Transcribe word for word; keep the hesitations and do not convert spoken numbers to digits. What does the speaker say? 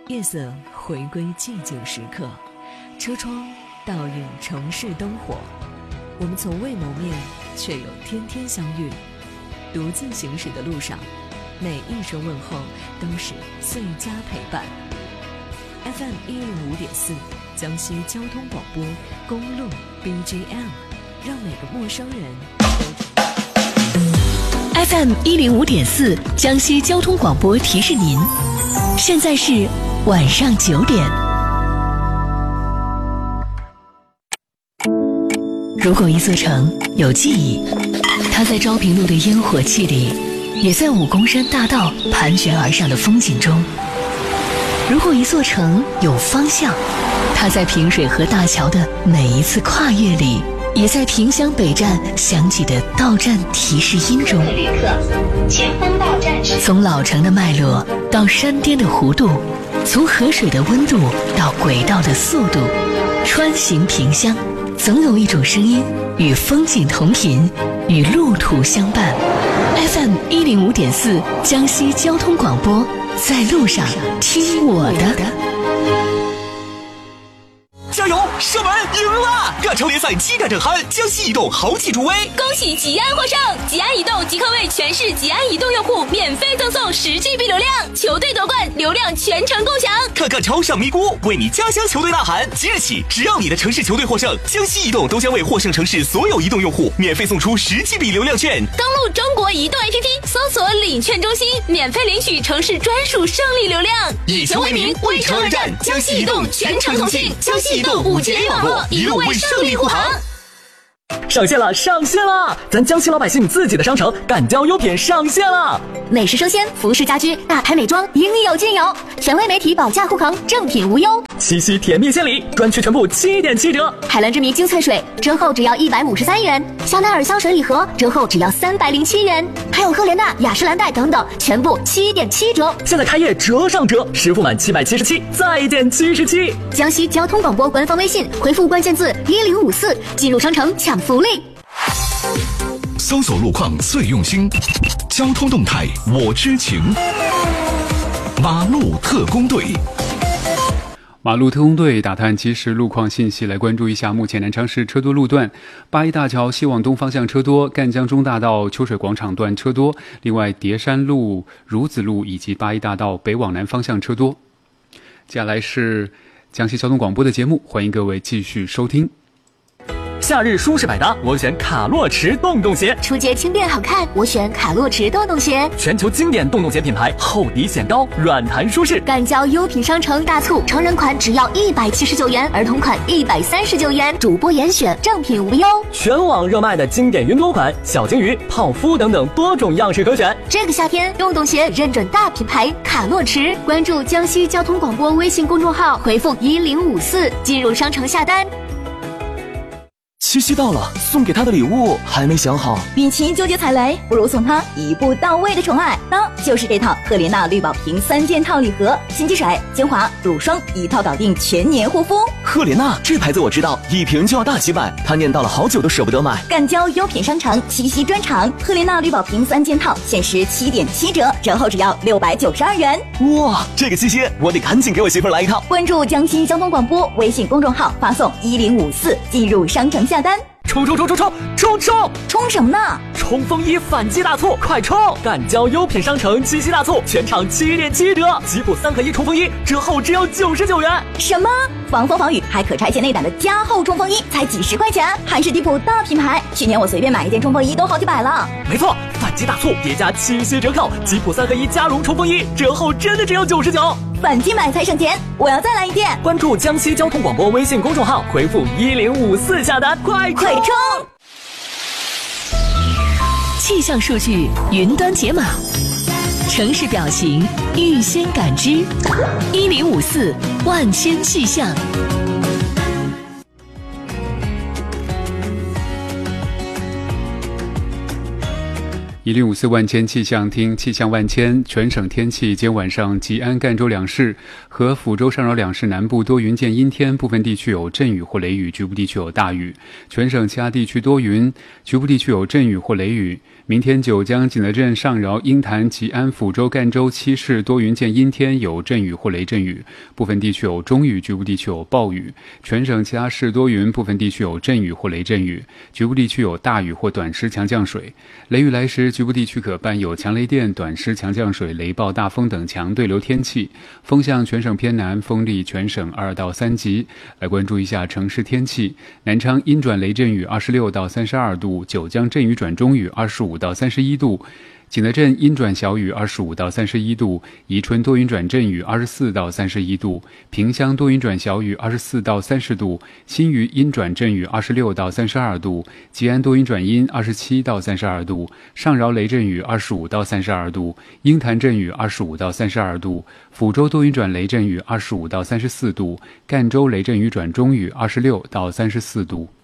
夜色回归寂静时刻，车窗倒映城市灯火。我们从未谋面，却有天天相遇。独自行驶的路上，每一声问候都是最佳陪伴。F M 一零五点四，江西交通广播公路 B G M， 让每个陌生人都。F M 一零五点四，江西交通广播提示您，现在是晚上九点。如果一座城有记忆，它在昭平路的烟火气里，也在武功山大道盘旋而上的风景中。如果一座城有方向，它在平水河大桥的每一次跨越里，也在萍乡北站响起的到站提示音中。 旅客，前方到站是。 从老城的脉络到山巅的弧度，从河水的温度到轨道的速度，穿行萍乡，总有一种声音与风景同频，与路途相伴。F M 一零五点四，江西交通广播，在路上听我的。 加油！射门赢了！亚超联赛激战正酣，江西移动豪气助威， 恭喜吉安获胜！吉安移动即刻为全市吉安移动用户免费赠送十 G B 流量，球队夺冠，流量全程共享。 看看超上咪咕，为你家乡球队呐喊！即日起，只要你的城市球队获胜，江西移动都将为获胜城市所有移动用户免费送出十 G B 流量券。 登录中国移动 A P P， 搜索领券中心，免费领取城市专属胜利流量。 以球为名，为城而战，江西移动全程同信，江西移动五 G 网络，一路为胜利护航。 上线了，上线了！咱江西老百姓自己的商城敢交优品上线了， 美食生鲜、服饰家居、大牌美妆应有尽有，权威媒体保价护航，正品无忧。 七夕甜蜜献礼，专区全部七点七折。 海蓝之谜精粹水折后只要一百五十三元，香奈儿香水礼盒折后只要三百零七元，还有赫莲娜、雅诗兰黛等等，全部七点七折。 现在开业折上折，实付满七百七十七再减七十七。 江西交通广播官方微信回复关键字一零五四，进入商城抢福利。 搜索路况最用心，交通动态我知情。马路特工队， 马路特工队打探即时路况信息，来关注一下目前南昌市车多路段：八一大桥西往东方向车多，赣江中大道秋水广场段车多，另外叠山路、孺子路以及八一大道北往南方向车多。接下来是江西交通广播的节目，欢迎各位继续收听。 夏日舒适百搭，我选卡洛驰洞洞鞋； 出街轻便好看，我选卡洛驰洞洞鞋。 全球经典洞洞鞋品牌，厚底显高，软弹舒适。 敢交优品商城大促，成人款只要一百七十九元，儿童款一百三十九元，主播严选，正品无忧。 全网热卖的经典云朵款、小金鱼、泡芙等等多种样式可选。 这个夏天，洞洞鞋认准大品牌卡洛驰，关注江西交通广播微信公众号，回复一零五四进入商城下单。 七夕到了，送给他的礼物还没想好。 与其纠结踩雷，不如送他一步到位的宠爱，那就是这套赫莲娜绿宝瓶三件套礼盒，新机水、精华、乳霜一套搞定，全年护肤。 赫莲娜这牌子我知道，一瓶就要大几百，他念叨了好久都舍不得买。 赣交优品商城七夕专场，赫莲娜绿宝瓶三件套限时七点七折，折后只要六百九十二元。 哇，这个七夕我得赶紧给我媳妇来一套。 关注江西交通广播微信公众号，发送一零五四进入商城下单。 冲冲冲冲冲冲冲！ 冲什么呢？ 冲锋衣反击大促，快冲！赣交优品商城七夕大促，全场七点七折，吉普三合一冲锋衣折后只要九十九元。 什么？防风防雨还可拆卸内胆的加厚冲锋衣才几十块钱，还是迪普大品牌。去年我随便买一件冲锋衣都好几百了。 没错，反击大促叠加七夕折扣，吉普三合一加绒冲锋衣折后真的只有九十九。 反击买才省钱，我要再来一件。 关注江西交通广播微信公众号，回复一零五四下单，快快冲！ 气象数据云端解码，城市表情预先感知，一零五四万千气象。 一零五四万千气象厅气象万千，全省天气今晚上吉安、赣州两市和抚州、上饶两市南部多云见阴天，部分地区有阵雨或雷雨，局部地区有大雨。全省其他地区多云，局部地区有阵雨或雷雨。明天九江、景德镇、上饶、鹰潭、吉安、抚州、赣州七市多云见阴天，有阵雨或雷阵雨，部分地区有中雨，局部地区有暴雨。全省其他市多云，部分地区有阵雨或雷阵雨，局部地区有大雨或短时强降水。雷雨来时，局部地区可伴有强雷电、短时强降水、雷暴、大风等强对流天气。风向全省偏南，风力全省二到三级。来关注一下城市天气：南昌阴转雷阵雨二十六到三十二度，九江阵雨转中雨二十五到三十一度。景德镇阴转小雨二十五到三十一度，宜春多云转阵雨二十四到三十一度，萍乡多云转小雨二十四到三十度，新余阴转阵雨二十六到三十二度，吉安多云转阴二十七到三十二度，上饶雷阵雨二十五到三十二度，鹰潭阵雨二十五到三十二度，抚州多云转雷阵雨二十五到三十四度，赣州雷阵雨转中雨二十六到三十四度。